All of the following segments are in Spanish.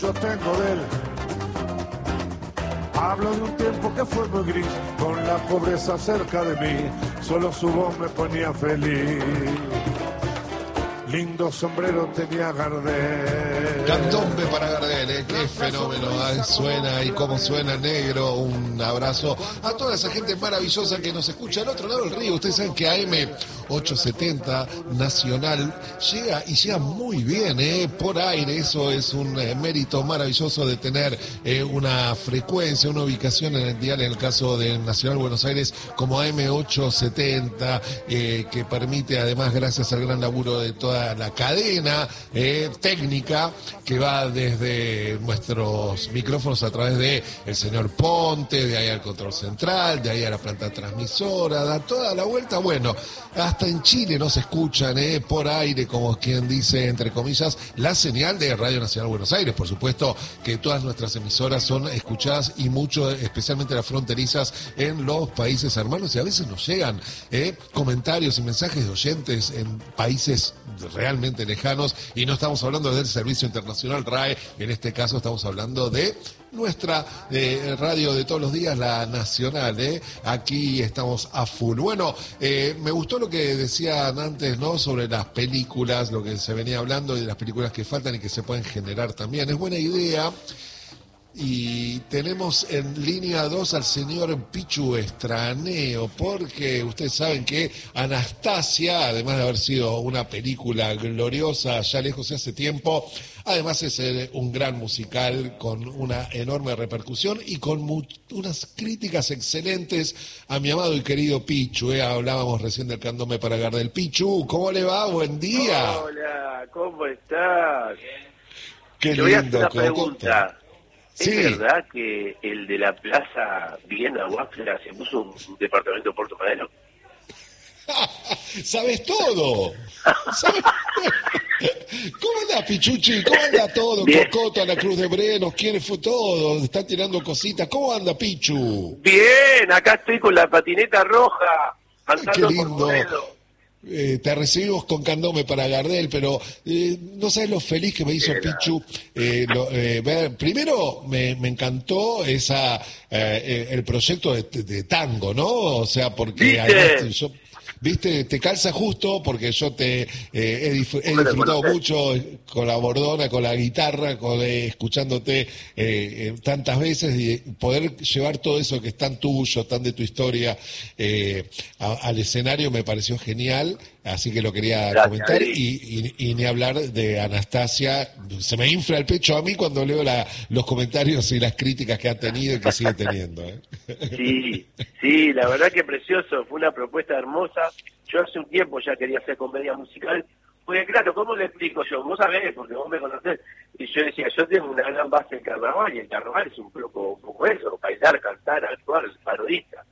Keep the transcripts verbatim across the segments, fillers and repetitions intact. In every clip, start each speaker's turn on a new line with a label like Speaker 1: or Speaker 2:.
Speaker 1: Yo tengo de él. Hablo de un tiempo que fue muy gris, con la pobreza cerca de mí, solo su voz me ponía feliz. Lindo sombrero tenía Gardel.
Speaker 2: Candombe para Gardel, ¿eh? Qué fenómeno, ¿eh? Suena y cómo suena negro. Un abrazo a toda esa gente maravillosa que nos escucha al otro lado del río. Ustedes saben que A M ochocientos setenta Nacional llega y llega muy bien, ¿eh? Por aire. Eso es un eh, mérito maravilloso de tener eh, una frecuencia, una ubicación en el dial, en el caso de Nacional Buenos Aires, como A M ochocientos setenta, eh, que permite, además, gracias al gran laburo de toda la cadena eh, técnica que va desde nuestros micrófonos a través de el señor Ponte, de ahí al control central, de ahí a la planta transmisora, da toda la vuelta. Bueno, hasta en Chile nos escuchan eh, por aire, como quien dice, entre comillas, la señal de Radio Nacional Buenos Aires. Por supuesto que todas nuestras emisoras son escuchadas y mucho, especialmente las fronterizas, en los países hermanos, y a veces nos llegan eh, comentarios y mensajes de oyentes en países realmente lejanos, y no estamos hablando del Servicio Internacional R A E, en este caso estamos hablando de nuestra eh, radio de todos los días, la Nacional, ¿eh? Aquí estamos a full. Bueno, eh, me gustó lo que decían antes, ¿no? Sobre las películas, lo que se venía hablando de las películas que faltan y que se pueden generar también. Es buena idea. Y tenemos en línea dos al señor Pichu Estraneo, porque ustedes saben que Anastasia, además de haber sido una película gloriosa ya lejos de hace tiempo, además es eh, un gran musical con una enorme repercusión y con mu- unas críticas excelentes a mi amado y querido Pichu. Eh. Hablábamos recién del Candombe para Gardel. Pichu, ¿cómo le va? Buen día.
Speaker 3: Hola, ¿cómo estás?
Speaker 2: Qué
Speaker 3: Te voy a hacer
Speaker 2: lindo.
Speaker 3: una
Speaker 2: ¿Cómo
Speaker 3: pregunta.
Speaker 2: está?
Speaker 3: ¿Es
Speaker 2: Sí.
Speaker 3: verdad que el de la Plaza Viena Guáfera se puso un, un departamento de Puerto Madero?
Speaker 2: ¡Sabes todo! ¿Sabes? ¿Cómo anda, Pichuchi? ¿Cómo anda todo?
Speaker 3: Bien.
Speaker 2: Cocoto, la Cruz de Brenos, ¿quién fue todo? Están tirando cositas. ¿Cómo anda, Pichu?
Speaker 3: Bien, acá estoy con la patineta roja,
Speaker 2: Qué
Speaker 3: andando por
Speaker 2: lindo.
Speaker 3: Boedo.
Speaker 2: Eh, te recibimos con Candombe para Gardel, pero eh, no sabes lo feliz que me hizo
Speaker 3: Era.
Speaker 2: Pichu. Eh, lo, eh, ver, primero me, me encantó esa eh, eh, el proyecto de, de tango, ¿no? O sea, porque
Speaker 3: ¿Viste?
Speaker 2: además yo... Viste, te calza justo porque yo te eh, he, dif- he
Speaker 3: Bueno,
Speaker 2: disfrutado
Speaker 3: conocés.
Speaker 2: mucho con la bordona, con la guitarra, con eh, escuchándote eh, eh, tantas veces, y poder llevar todo eso que es tan tuyo, tan de tu historia eh, a- al escenario me pareció genial, así que lo quería
Speaker 3: Gracias,
Speaker 2: comentar.
Speaker 3: Eri.
Speaker 2: Y, y, y ni hablar de Anastasia, se me infla el pecho a mí cuando leo la, los comentarios y las críticas que ha tenido y que sigue teniendo. ¿eh?
Speaker 3: Sí, sí, la verdad que precioso, fue una propuesta hermosa. Yo hace un tiempo ya quería hacer comedia musical, porque claro, ¿cómo le explico yo? Vos sabés, porque vos me conocés, y yo decía, yo tengo una gran base en carnaval, y el carnaval es un poco, un poco eso, bailar, cantar, actuar, parodista.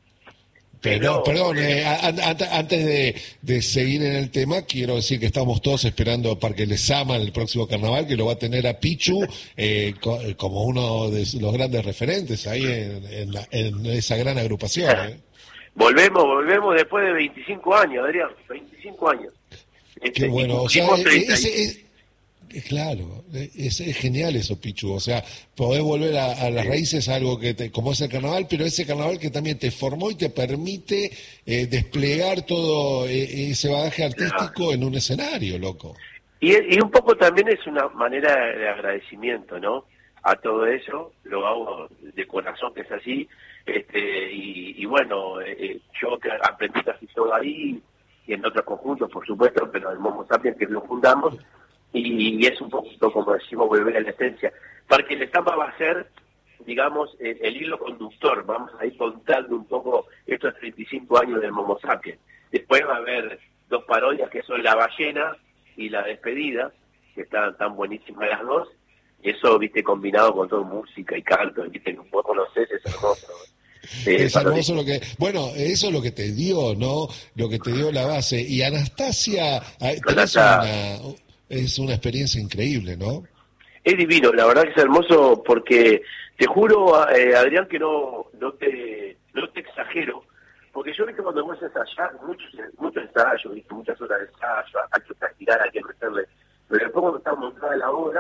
Speaker 2: Pero,
Speaker 3: Pero,
Speaker 2: perdón,
Speaker 3: eh,
Speaker 2: eh, an- an- antes de, de seguir en el tema, quiero decir que estamos todos esperando para que les aman el próximo carnaval, que lo va a tener a Pichu eh, co- eh, como uno de los grandes referentes ahí en, en la- en esa gran agrupación. ¿eh?
Speaker 3: Volvemos, volvemos después de veinticinco años, Adrián, veinticinco años. Este,
Speaker 2: Qué
Speaker 3: y
Speaker 2: bueno, o sea,
Speaker 3: cumplimos
Speaker 2: eh,
Speaker 3: treinta y-
Speaker 2: ese, es, eh, claro, eh, es, es genial eso, Pichu, o sea, podés volver a, a las raíces, a algo que te, como es el carnaval, pero ese carnaval que también te formó y te permite eh, desplegar todo eh, ese bagaje artístico en un escenario, loco.
Speaker 3: Y, y un poco también es una manera de agradecimiento, ¿no? A todo eso, lo hago de corazón, que es así. Este, y, y bueno, eh, yo que aprendí casi todo ahí, y en otros conjuntos, por supuesto, pero el Momo Sapiens que lo fundamos, y, y es un poquito, como decimos, volver a la esencia. Porque el estampa va a ser, digamos, el, el hilo conductor. Vamos a ir contando un poco estos treinta y cinco años del Momo Sapiens. Después va a haber dos parodias que son La Ballena y La Despedida, que están tan buenísimas las dos. Y eso, viste, combinado con todo música y canto, viste, que vos conocés, es hermoso. Eh,
Speaker 2: Es hermoso lo que, bueno, eso es lo que te dio, ¿no? Lo que te dio la base. Y Anastasia, eh, tenés una, es una experiencia increíble, ¿no?
Speaker 3: Es divino, la verdad que es hermoso, porque te juro, eh, Adrián, que no, no te, no te exagero, porque yo vi que cuando vos ensayás, muchos, muchos ensayos, viste, muchas horas de ensayo, hay que practicar, hay que meterle, pero después cuando está montada la obra,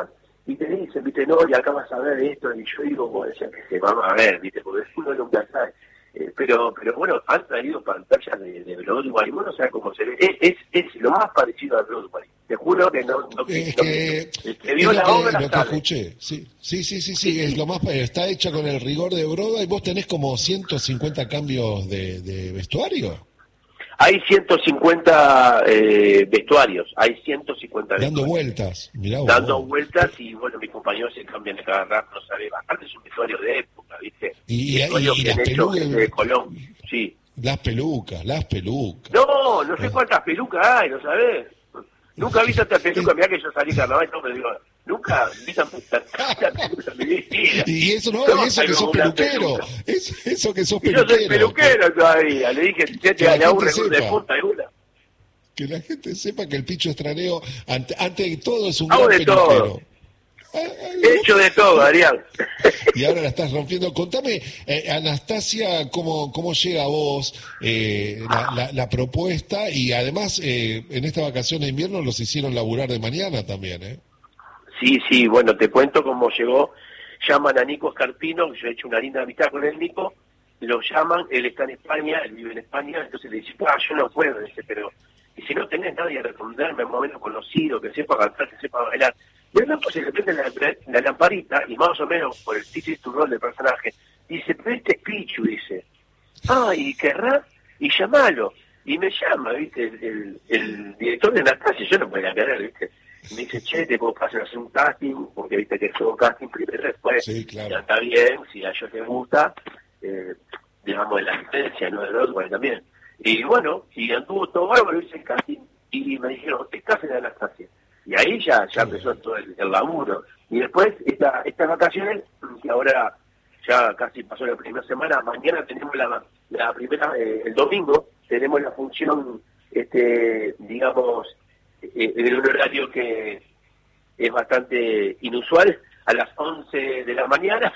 Speaker 3: y te dicen, viste, no, y acá vas a ver esto, y yo digo, bueno, ya que se vamos a ver, viste, porque uno nunca sabe. Eh, pero pero bueno, han traído pantallas de, de Broadway, bueno, o sea, cómo se ve, es, es, es lo más parecido a Broadway. Te juro que no... no
Speaker 2: es
Speaker 3: no,
Speaker 2: que,
Speaker 3: el que vio la
Speaker 2: que,
Speaker 3: obra
Speaker 2: lo que
Speaker 3: sabe.
Speaker 2: escuché, sí, sí, sí, sí, sí, es lo más, está hecha con el rigor de Broadway. ¿Vos tenés como ciento cincuenta cambios de, de vestuario?
Speaker 3: Hay ciento cincuenta eh, vestuarios, hay ciento cincuenta
Speaker 2: Dando
Speaker 3: vestuarios.
Speaker 2: vueltas, mirá vos.
Speaker 3: Dando vueltas y bueno, mis compañeros se cambian de cada rato, no sabe, bastante es un vestuario de época, ¿viste?
Speaker 2: Y, y,
Speaker 3: Vestuarios
Speaker 2: y
Speaker 3: que
Speaker 2: las
Speaker 3: han hecho
Speaker 2: pelucas,
Speaker 3: gente de Colón, sí.
Speaker 2: las pelucas, las pelucas.
Speaker 3: No, no sé
Speaker 2: Ah.
Speaker 3: cuántas pelucas hay, ¿no sabés? Nunca vi tanta peluca, mirá que yo salí carnaval y todo, me digo, nunca vi tanta peluca en mi vida.
Speaker 2: Y eso no,
Speaker 3: ¿Cómo
Speaker 2: y eso que
Speaker 3: salgo
Speaker 2: sos
Speaker 3: con una
Speaker 2: peluquero,
Speaker 3: peluca?
Speaker 2: eso, eso que sos
Speaker 3: Y yo
Speaker 2: peluquero.
Speaker 3: soy peluquero todavía, le dije,
Speaker 2: Que
Speaker 3: te
Speaker 2: la
Speaker 3: le hago un
Speaker 2: gente
Speaker 3: recurso de
Speaker 2: sepa.
Speaker 3: punta de una.
Speaker 2: Que la gente sepa que el Picho Estraneo, ante, ante todo, es un
Speaker 3: Hago
Speaker 2: gran
Speaker 3: de todo.
Speaker 2: peluquero. Ah, ah,
Speaker 3: He hecho de todo, Adrián.
Speaker 2: Y ahora la estás rompiendo. Contame, eh, Anastasia, cómo, cómo llega a vos eh, la, la, la propuesta, y además eh, en esta vacación de invierno los hicieron laburar de mañana también, ¿eh?
Speaker 3: Sí, sí, bueno, te cuento cómo llegó. Llaman a Nico Escarpino, yo he hecho una linda amistad con el Nico, lo llaman, él está en España, él vive en España, entonces le dice, ah, yo no puedo, dice, pero, y si no tenés nadie a responderme, más o menos conocido, que sepa cantar, que sepa bailar. Y el loco se le prende la, la lamparita, y más o menos por el titis tu rol del personaje, dice, pero este es Pichu, dice, ah, y querrá, y llamalo, y me llama, viste, el, el, el director de Anastasia, yo no podía querer, viste, me dice, che, te puedo pasar a hacer un casting, porque viste que es un casting primero, después,
Speaker 2: Sí, claro.
Speaker 3: ya está bien, si a ellos les gusta, eh, digamos, de la licencia, no de Broadway también. Y bueno, y anduvo todo bárbaro, hice el casting, y me dijeron, estás en Anastasia. Y ahí ya, ya empezó todo el, el laburo. Y después, esta, estas vacaciones, que ahora ya casi pasó la primera semana, mañana tenemos la, la primera, eh, el domingo, tenemos la función, este digamos, eh, en un horario que es bastante inusual, a las once de la mañana.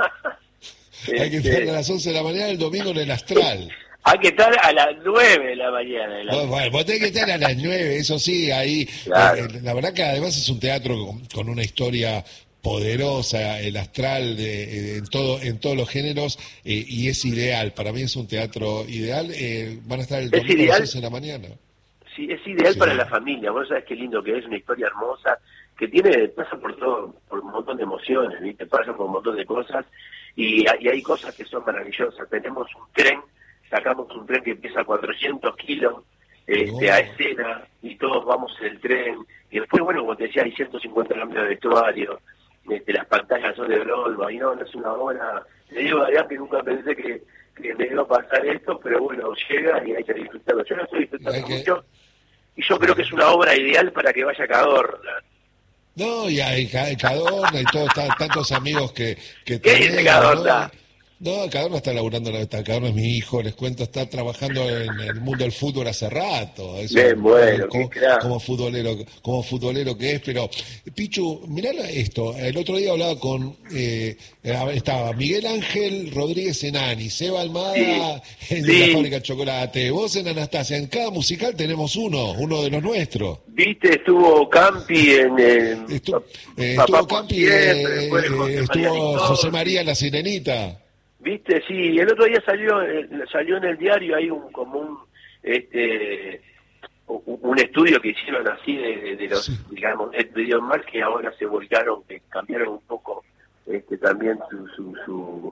Speaker 2: Hay que estar a las once de la mañana el domingo en el Astral.
Speaker 3: Hay que estar a las nueve de la mañana. De la
Speaker 2: Vos, bueno, vos tenés que estar a las nueve, eso sí, ahí.
Speaker 3: Claro.
Speaker 2: Eh, la verdad que además es un teatro con, con una historia poderosa, el Astral, de, de- en todo en todos los géneros, eh, y es ideal. Para mí es un teatro ideal. Eh, van a estar el
Speaker 3: ¿Es
Speaker 2: domingo a
Speaker 3: ideal?
Speaker 2: las once de la mañana.
Speaker 3: Sí, es ideal
Speaker 2: Sí.
Speaker 3: para la familia. Vos sabés qué lindo que es, una historia hermosa, que tiene, pasa por todo, por un montón de emociones, ¿viste? Pasa por un montón de cosas, y, hay- y hay cosas que son maravillosas. Tenemos un tren, sacamos un tren que pesa cuatrocientos kilos, este,
Speaker 2: Oh.
Speaker 3: a escena, y todos vamos en el tren, y después, bueno, como te decía, hay ciento cincuenta cambios de vestuario, este, las pantallas son de Broadway, no, no es una hora. Te digo, Adrián, que nunca pensé que, que me iba a pasar esto, pero bueno, llega y hay que disfrutarlo. Yo lo estoy disfrutando
Speaker 2: Hay que-
Speaker 3: mucho, y yo creo que es una obra ideal para que vaya Cadorna.
Speaker 2: No, y hay Ca- Cadorna y todos ta- tantos amigos que, que
Speaker 3: ¿Qué dice
Speaker 2: tenemos,
Speaker 3: Cadorna?
Speaker 2: ¿no? No, Cadorna está laburando, la- está- Cadorna es mi hijo, les cuento, está trabajando en el mundo del fútbol hace rato. Eso,
Speaker 3: Bien, bueno,
Speaker 2: como,
Speaker 3: qué crack.
Speaker 2: como futbolero, como futbolero que es, pero Pichu, mirá la- esto, el otro día hablaba con, eh, estaba Miguel Ángel Rodríguez en Ani, Seba Almada
Speaker 3: Sí,
Speaker 2: en
Speaker 3: sí.
Speaker 2: la fábrica de chocolate, vos en Anastasia, en cada musical tenemos uno, uno de los nuestros.
Speaker 3: Viste, estuvo Campi en el
Speaker 2: Estu- eh,
Speaker 3: Papá
Speaker 2: estuvo
Speaker 3: por
Speaker 2: Campi,
Speaker 3: siempre,
Speaker 2: eh,
Speaker 3: después
Speaker 2: eh,
Speaker 3: José María
Speaker 2: estuvo
Speaker 3: Lictor.
Speaker 2: José María en La Sirenita.
Speaker 3: Viste, sí, el otro día salió eh, salió en el diario, hay un como un este un un estudio que hicieron así de, de, de los,
Speaker 2: Sí.
Speaker 3: digamos, estudios más que ahora se volcaron, que cambiaron un poco este también su su su,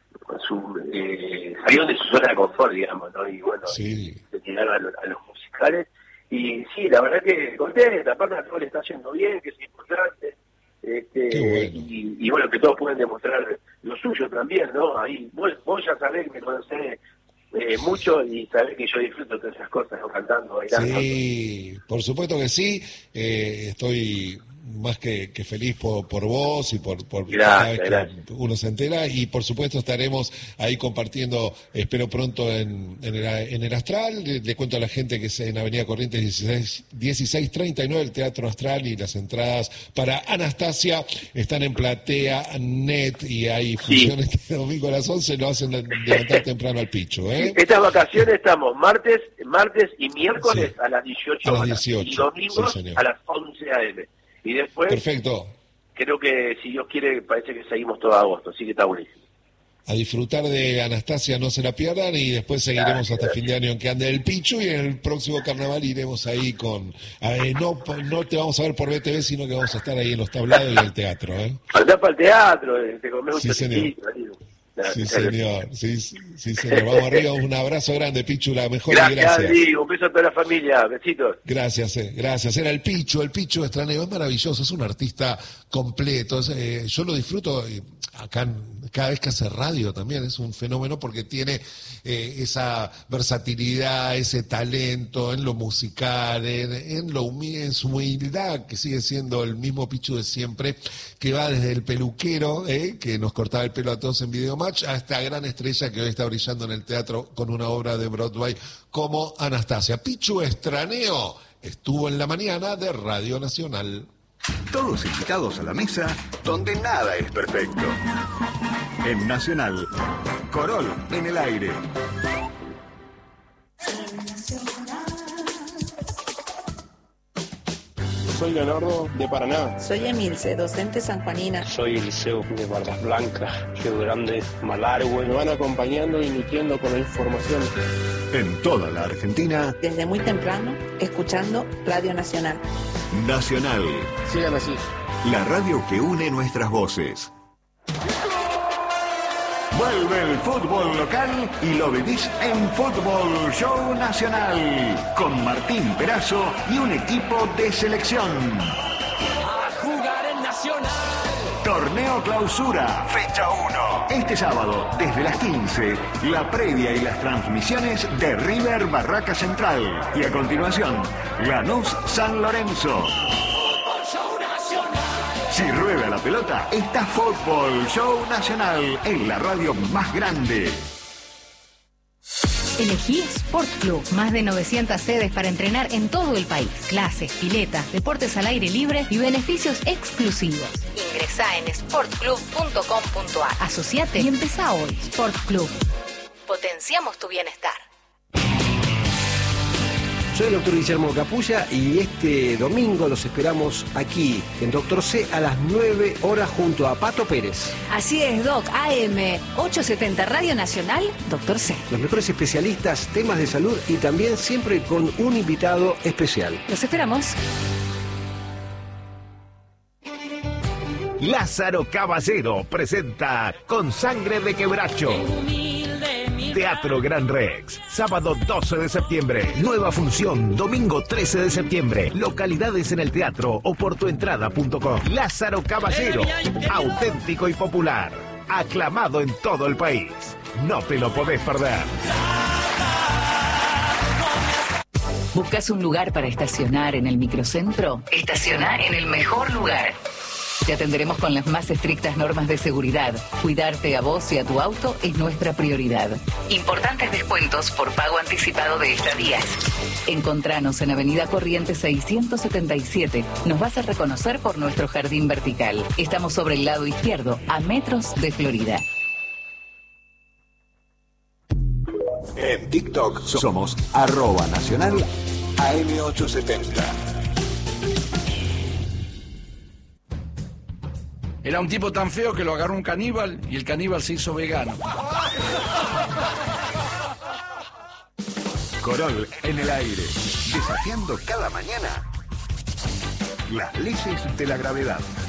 Speaker 3: su eh, salieron de su zona de confort, digamos, ¿no? Y bueno,
Speaker 2: Sí.
Speaker 3: se tiraron a, los- a los musicales. Y sí, la verdad que contenta, aparte a todo le está yendo bien, que es importante. Este,
Speaker 2: Qué bueno.
Speaker 3: y, y bueno, que todos pueden demostrar lo suyo también, ¿no? Ahí vos, vos ya sabés que me conocés eh, mucho y sabés que yo disfruto de esas cosas, ¿no? Cantando, bailando.
Speaker 2: Sí, por supuesto que sí. Eh, estoy más que, que feliz por, por vos y por, por
Speaker 3: Gracias,
Speaker 2: cada vez que
Speaker 3: gracias.
Speaker 2: uno se entera, y por supuesto estaremos ahí compartiendo, espero pronto en, en, el, en el Astral. Le, le cuento a la gente que es en Avenida Corrientes dieciséis, dieciséis treinta y nueve el Teatro Astral, y las entradas para Anastasia están en Platea Net, y hay funciones este domingo a las once, lo hacen levantar temprano al Picho, ¿eh?
Speaker 3: Estas vacaciones estamos martes, martes y miércoles
Speaker 2: Sí.
Speaker 3: a las dieciocho
Speaker 2: A las
Speaker 3: horas
Speaker 2: dieciocho,
Speaker 3: y domingos
Speaker 2: sí, señor.
Speaker 3: a las once a eme. Y después
Speaker 2: Perfecto.
Speaker 3: creo que si Dios quiere, parece que seguimos todo agosto, así que está buenísimo.
Speaker 2: A disfrutar de Anastasia, no se la pierdan, y después seguiremos gracias, hasta gracias. fin de año en que ande el Pichu, y en el próximo carnaval iremos ahí con... Eh, no no te vamos a ver por B T V, sino que vamos a estar ahí en los tablados y el teatro. ¿eh?
Speaker 3: Andá para el teatro, te comes un
Speaker 2: sí, señor.
Speaker 3: Nah,
Speaker 2: sí, señor. Sí, sí, señor. Vamos arriba, un abrazo grande, Pichu, la mejor
Speaker 3: gracias.
Speaker 2: Gracias,
Speaker 3: Diego, un beso a toda la familia, besitos.
Speaker 2: Gracias, eh, gracias. Era el Pichu, el Pichu Estraneo, es maravilloso, es un artista completo, es, eh, yo lo disfruto eh, acá en, cada vez que hace radio también, es un fenómeno porque tiene eh, esa versatilidad, ese talento en lo musical, en, en, lo humi- en su humildad, que sigue siendo el mismo Pichu de siempre, que va desde el peluquero, eh, que nos cortaba el pelo a todos en Videomatch, a esta gran estrella que hoy está brillando en el teatro con una obra de Broadway como Anastasia. Pichu Estraneo estuvo en la mañana de Radio Nacional.
Speaker 4: Todos invitados a la mesa donde nada es perfecto. En Nacional, Corol en el aire.
Speaker 5: Soy Leonardo de Paraná.
Speaker 6: Soy Emilce, docente sanjuanina.
Speaker 7: Soy Eliseo de Bardas Blancas, Río Grande, Malargüe.
Speaker 5: Me van acompañando y nutriendo con la información.
Speaker 4: En toda la Argentina.
Speaker 6: Desde muy temprano, escuchando Radio Nacional.
Speaker 4: Nacional.
Speaker 5: Sigan así.
Speaker 4: La radio que une nuestras voces. Vuelve el fútbol local y lo vivís en Fútbol Show Nacional, con Martín Perazo y un equipo de selección.
Speaker 8: A jugar en Nacional.
Speaker 4: Torneo Clausura, fecha uno. Este sábado, desde las quince, la previa y las transmisiones de River Barraca Central. Y a continuación, Lanús San Lorenzo. Si rueda la pelota, está Fútbol Show Nacional en la radio más grande.
Speaker 9: Elegí Sport Club. Más de novecientas sedes para entrenar en todo el país. Clases, piletas, deportes al aire libre y beneficios exclusivos. Ingresá en sport club punto com punto a r. Asociate y empezá hoy. Sport Club. Potenciamos tu bienestar.
Speaker 10: Soy el doctor Guillermo Capulla y este domingo los esperamos aquí en Doctor C a las nueve horas junto a Pato Pérez.
Speaker 9: Así es, Doc. A M ochocientos setenta Radio Nacional, Doctor C.
Speaker 10: Los mejores especialistas, temas de salud y también siempre con un invitado especial.
Speaker 9: Los esperamos.
Speaker 11: Lázaro Caballero presenta Con Sangre de Quebracho. Teatro Gran Rex, sábado doce de septiembre. Nueva función, domingo trece de septiembre. Localidades en el teatro o por tuentrada punto com. Lázaro Caballero, auténtico y popular. Aclamado en todo el país. No te lo podés perder.
Speaker 9: ¿Buscas un lugar para estacionar en el microcentro? Estaciona en el mejor lugar. Te atenderemos con las más estrictas normas de seguridad. Cuidarte a vos y a tu auto es nuestra prioridad. Importantes descuentos por pago anticipado de estadías. Encontranos en Avenida Corrientes seiscientos setenta y siete. Nos vas a reconocer por nuestro jardín vertical. Estamos sobre el lado izquierdo, a metros de Florida.
Speaker 4: En TikTok somos arroba nacional A M ochocientos setenta.
Speaker 12: Era un tipo tan feo que lo agarró un caníbal y el caníbal se hizo vegano.
Speaker 4: Corol en el aire, desafiando cada mañana las leyes de la gravedad.